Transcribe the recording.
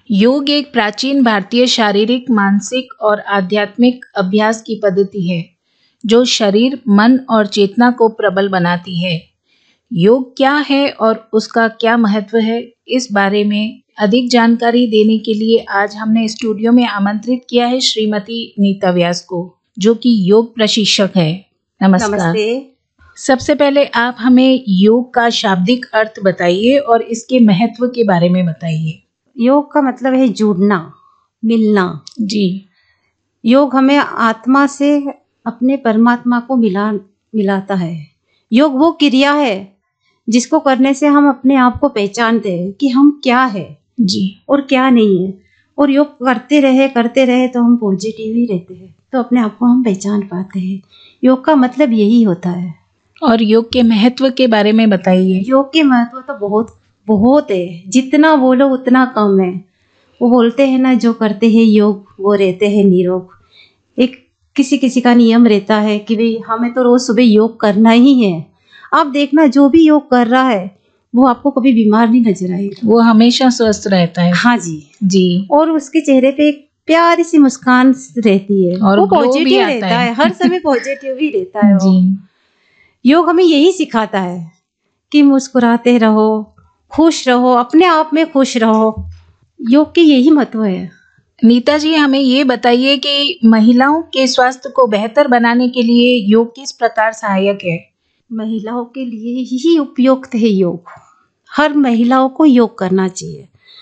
योग एक प्राचीन भारतीय शारीरिक, मानसिक और आध्यात्मिक अभ्यास की पद्धति है, जो शरीर, मन और चेतना को प्रबल बनाती है। योग क्या है और उसका क्या महत्व है, इस बारे में अधिक जानकारी देने के लिए आज हमने स्टूडियो में आमंत्रित किया है श्रीमती नीता व्यास को, जो कि योग प्रशिक्षक है। नमस्कार। नमस्ते। सबसे पहले आप हमें योग का शाब्दिक अर्थ बताइए और इसके महत्व के बारे में बताइए। योग का मतलब है जुड़ना, मिलना। जी। योग हमें आत्मा से अपने परमात्मा को मिलाता है। योग वो क्रिया है जिसको करने से हम अपने आप को पहचानते हैं कि हम क्या है जी। और क्या नहीं है। और योग करते रहे तो हम पॉजिटिव ही रहते हैं, तो अपने आप को हम पहचान पाते हैं। योग का मतलब यही होता है। और योग के महत्व के बारे में बताइए। योग के महत्व तो बहुत बहुत है, जितना बोलो उतना कम है। वो बोलते हैं ना, जो करते हैं योग वो रहते हैं निरोग। एक किसी का नियम रहता है कि भाई हमें तो रोज सुबह योग करना ही है। आप देखना, जो भी योग कर रहा है वो आपको कभी बीमार नहीं नजर आएगा, वो हमेशा स्वस्थ रहता है। हाँ जी जी। और उसके चेहरे पे एक प्यारी सी मुस्कान रहती है और वो ग्लो भी पॉजिटिव आता रहता है, हर समय पॉजिटिव ही रहता है। जी। योग हमें यही सिखाता है कि मुस्कुराते रहो, खुश रहो, अपने आप में खुश रहो। योग के यही महत्व है। नीता जी, हमें ये बताइए कि महिलाओं के स्वास्थ्य को बेहतर बनाने के लिए योग किस प्रकार सहायक है? महिलाओं के लिए ही उपयुक्त है योग। हर महिलाओं को योग करना चाहिए।